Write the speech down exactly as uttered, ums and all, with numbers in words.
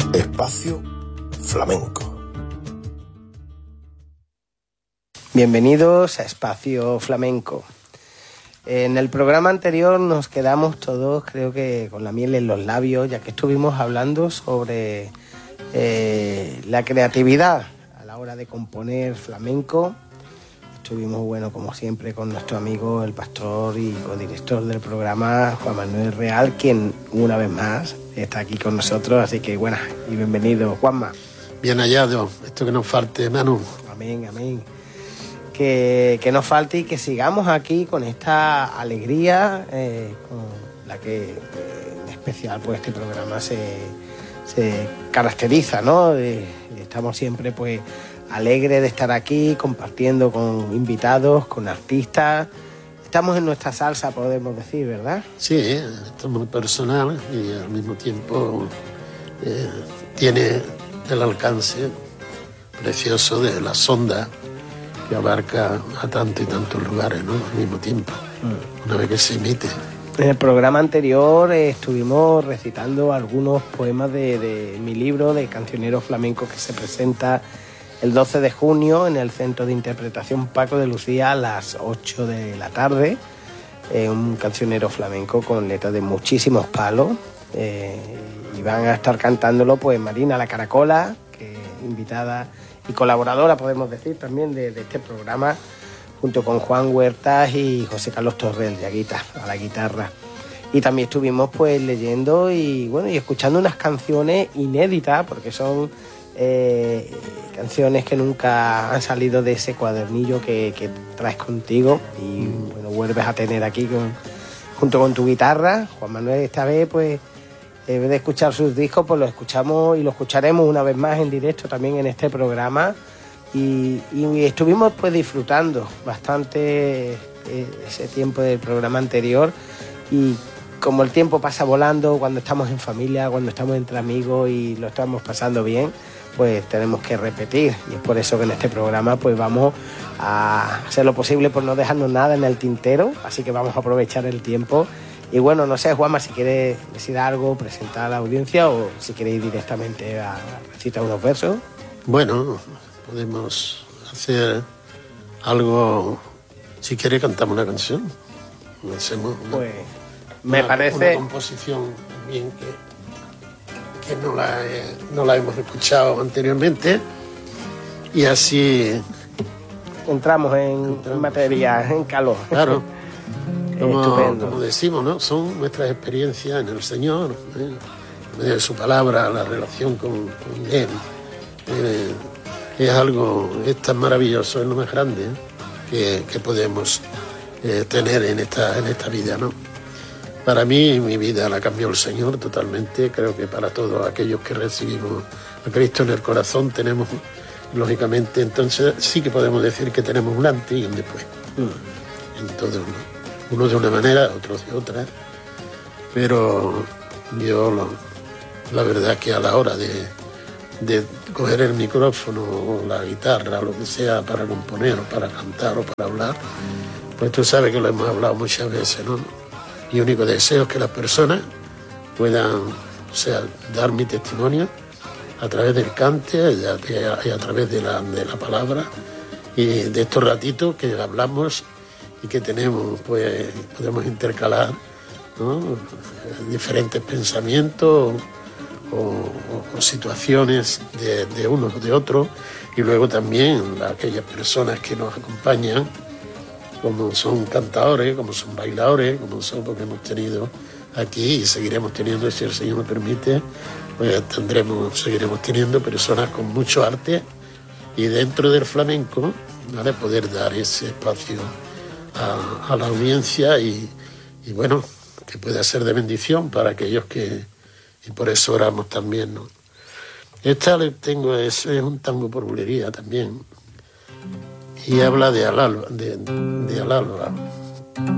Espacio Flamenco. Bienvenidos a Espacio Flamenco. En el programa anterior nos quedamos todos, creo que con la miel en los labios, ya que estuvimos hablando sobre eh, la creatividad a la hora de componer flamenco. Estuvimos, bueno, como siempre, con nuestro amigo, el pastor y codirector del programa, Juan Manuel Real, quien una vez más está aquí con nosotros. Así que buenas y bienvenido, Juanma. Bien hallado, esto que nos falte, Manu. Amén, amén. Que, que nos falte y que sigamos aquí con esta alegría eh, con la que eh, en especial pues este programa se, se caracteriza, ¿no? Eh, estamos siempre pues alegres de estar aquí compartiendo con invitados, con artistas. Estamos en nuestra salsa, podemos decir, ¿verdad? Sí, esto es muy personal y al mismo tiempo eh, tiene el alcance precioso de la sonda que abarca a tantos y tantos lugares, ¿no? Al mismo tiempo, mm. una vez que se emite. En el programa anterior eh, estuvimos recitando algunos poemas de, de mi libro de Cancionero Flamenco, que se presenta el doce de junio en el Centro de Interpretación Paco de Lucía a las ocho de la tarde. Eh, un cancionero flamenco con letras de muchísimos palos. Eh, y van a estar cantándolo pues Marina la Caracola, que es invitada y colaboradora, podemos decir, también de, de este programa, junto con Juan Huertas y José Carlos Torrel de Aguita, a la guitarra. Y también estuvimos pues leyendo y bueno y escuchando unas canciones inéditas, porque son eh, canciones que nunca han salido de ese cuadernillo que, que traes contigo y bueno, vuelves a tener aquí con, junto con tu guitarra. Juan Manuel, esta vez pues en vez de escuchar sus discos, pues lo escuchamos y lo escucharemos una vez más en directo también en este programa. Y, y estuvimos pues disfrutando bastante ese tiempo del programa anterior. Y como el tiempo pasa volando, cuando estamos en familia, cuando estamos entre amigos y lo estamos pasando bien, pues tenemos que repetir. Y es por eso que en este programa pues vamos a hacer lo posible por no dejarnos nada en el tintero. Así que vamos a aprovechar el tiempo. Y bueno, no sé, Juanma, si quieres decir algo, presentar a la audiencia o si queréis ir directamente a recitar unos versos. Bueno, podemos hacer algo. Si quieres, cantamos una canción. Hacemos una, pues me una, parece. Una composición también que, que no, la he, no la hemos escuchado anteriormente. Y así. Entramos en, entramos. en materia, en calor. Claro. Como, como decimos, ¿no? Son nuestras experiencias en el Señor, ¿eh? En medio de su palabra, la relación con, con Él. Eh, es algo, es tan maravilloso, es lo más grande, ¿eh? que, que podemos eh, tener en esta, en esta vida, ¿no? Para mí, mi vida la cambió el Señor totalmente. Creo que para todos aquellos que recibimos a Cristo en el corazón tenemos, lógicamente, entonces sí que podemos decir que tenemos un antes y un después. Mm. En todo, ¿no? Uno de una manera, otros de otra, pero yo lo, la verdad que a la hora de, de coger el micrófono o la guitarra, lo que sea, para componer o para cantar o para hablar, pues tú sabes que lo hemos hablado muchas veces, ¿no? Mi único deseo es que las personas puedan, o sea, dar mi testimonio a través del cante y a, y a través de la, de la palabra y de estos ratitos que hablamos y que tenemos, pues podemos intercalar, ¿no? Diferentes pensamientos o, o, o situaciones de, de unos o de otros, y luego también aquellas personas que nos acompañan, como son cantadores, como son bailadores, como son, porque hemos tenido aquí y seguiremos teniendo, si el Señor nos permite, pues tendremos, seguiremos teniendo personas con mucho arte y dentro del flamenco, ¿vale? Poder dar ese espacio A, a la audiencia y, y bueno, que pueda ser de bendición para aquellos que, y por eso oramos también, ¿no? Esta le tengo, es, es un tango por bulería también y habla de al alba, de, de al alba.